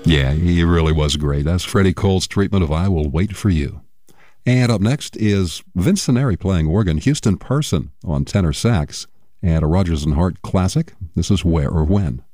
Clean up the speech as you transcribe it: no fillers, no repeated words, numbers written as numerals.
Yeah, he really was great. That's Freddie Cole's treatment of I Will Wait for You. And up next is Vince Senneri playing organ, Houston Person on tenor sax, and a Rodgers and Hart classic. This is Where or When.